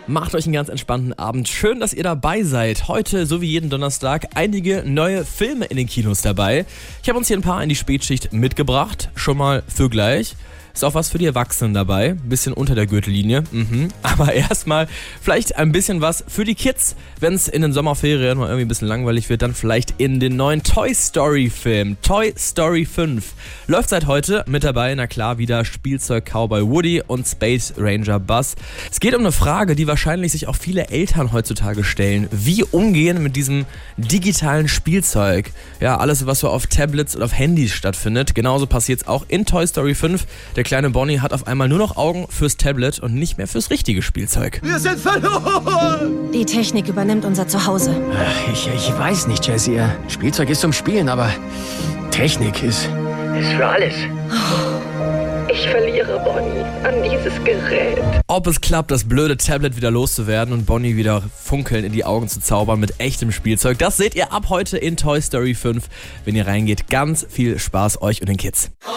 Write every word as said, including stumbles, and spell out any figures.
Macht euch einen ganz entspannten Abend. Schön, dass ihr dabei seid. Heute, so wie jeden Donnerstag, einige neue Filme in den Kinos dabei. Ich habe uns hier ein paar in die Spätschicht mitgebracht. Schon mal für gleich. Ist auch was für die Erwachsenen dabei. Bisschen unter der Gürtellinie. Mhm. Aber erstmal vielleicht ein bisschen was für die Kids. Wenn es in den Sommerferien mal irgendwie ein bisschen langweilig wird, dann vielleicht in den neuen Toy Story Film. Toy Story fünf. Läuft seit heute mit dabei, na klar, wieder Spielzeug-Cowboy Woody und Space Ranger Buzz. Es geht um eine Frage, die wahrscheinlich sich auch viele Eltern heutzutage stellen. Wie umgehen mit diesem digitalen Spielzeug? Ja, alles, was so auf Tablets und auf Handys stattfindet. Genauso passiert es auch in Toy Story fünf. Der kleine Bonnie hat auf einmal nur noch Augen fürs Tablet und nicht mehr fürs richtige Spielzeug. Wir sind verloren! Die Technik übernimmt unser Zuhause. Ach, ich, ich weiß nicht, Jessie. Spielzeug ist zum Spielen, aber Technik ist... ist für alles. Ich verliere Bonnie an dieses Gerät. Ob es klappt, das blöde Tablet wieder loszuwerden und Bonnie wieder Funkeln in die Augen zu zaubern mit echtem Spielzeug, das seht ihr ab heute in Toy Story fünf. Wenn ihr reingeht, ganz viel Spaß euch und den Kids.